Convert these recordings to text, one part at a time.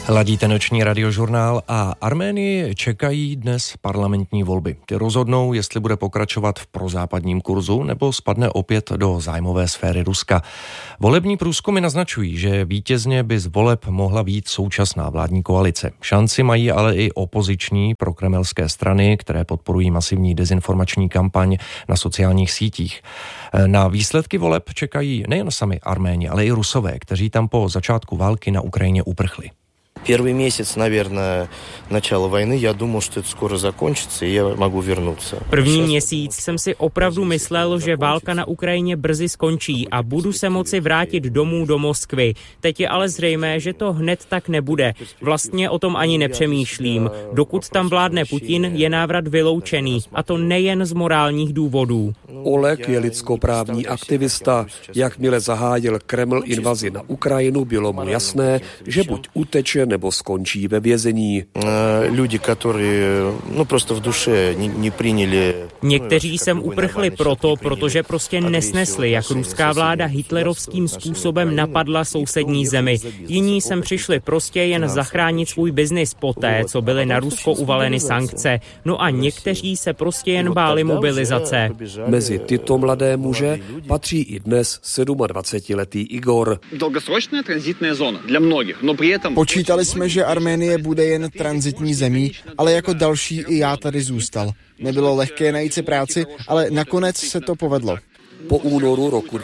Ladíte noční radiožurnál a Arménii čekají dnes parlamentní volby. Ty rozhodnou, jestli bude pokračovat v prozápadním kurzu nebo spadne opět do zájmové sféry Ruska. Volební průzkumy naznačují, že vítězně by z voleb mohla vyjít současná vládní koalice. Šanci mají ale i opoziční prokremelské strany, které podporují masivní dezinformační kampaň na sociálních sítích. Na výsledky voleb čekají nejen sami Arméni, ale i Rusové, kteří tam po začátku války na Ukrajině uprchli. Первый месяц, наверное, начала войны, я думал, что это скоро закончится, и я могу вернуться. První měsíc jsem si opravdu myslel, že válka na Ukrajině brzy skončí a budu se moci vrátit domů do Moskvy. Teď je ale zřejmé, že to hned tak nebude. Vlastně o tom ani nepřemýšlím. Dokud tam vládne Putin, je návrat vyloučený, a to nejen z morálních důvodů. Oleg je lidskoprávní aktivista. Jakmile zahájil Kreml invazi na Ukrajinu, bylo mu jasné, že buď uteče nebo skončí ve vězení. Lidi, kteří prostě v duše nepřijali. Někteří sem uprchli protože prostě nesnesli, jak ruská vláda hitlerovským způsobem napadla sousední zemi. Jiní sem přišli prostě jen zachránit svůj biznis poté, co byly na Rusko uvaleny sankce. No a někteří se prostě jen báli mobilizace. Mezi tyto mladé muže patří i dnes 27letý Igor. Dlouhodobá tranzitní zóna pro mnohých, no při tom Počítali jsme, že Arménie bude jen tranzitní zemí, ale jako další i já tady zůstal. Nebylo lehké najít si práci, ale nakonec se to povedlo. Po únoru roku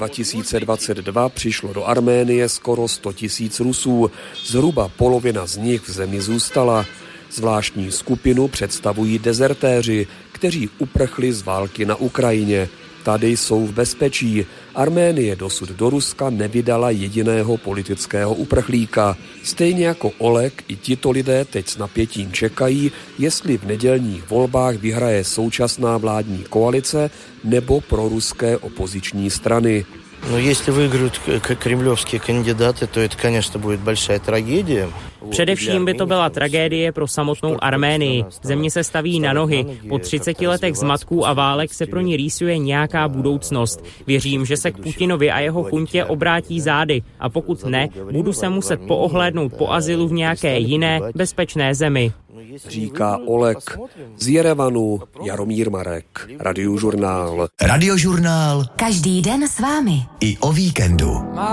2022 přišlo do Arménie skoro 100 000 Rusů. Zhruba polovina z nich v zemi zůstala. Zvláštní skupinu představují dezertéři, kteří uprchli z války na Ukrajině. Tady jsou v bezpečí. Arménie dosud do Ruska nevydala jediného politického uprchlíka. Stejně jako Oleg, i tito lidé teď s napětím čekají, jestli v nedělních volbách vyhraje současná vládní koalice nebo proruské opoziční strany. Но если выиграют кремлевские кандидаты, то это, конечно, будет большая трагедия. Především by to byla tragédie pro samotnou Arménii. Země se staví na nohy. Po 30 letech zmatků a válek se pro ní rýsuje nějaká budoucnost. Věřím, že se k Putinovi a jeho chuntě obrátí zády. A pokud ne, budu se muset poohlédnout po azylu v nějaké jiné, bezpečné zemi. Říká Oleg. Z Jerevanu Jaromír Marek. Radiožurnál. Radiožurnál. Každý den s vámi. I o víkendu.